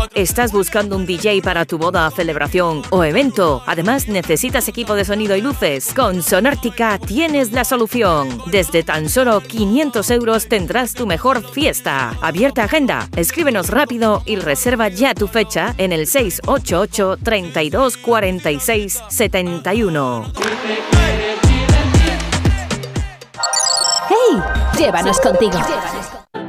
¿Estás buscando un DJ para tu boda, celebración o evento? Además, ¿necesitas equipo de sonido y luces? Con Sonartica tienes la solución. Desde tan solo 500 € tendrás tu mejor fiesta. Abierta agenda. Escríbenos rápido y reserva ya tu fecha en el 688 32 46 71. ¡Hey! Llévanos contigo.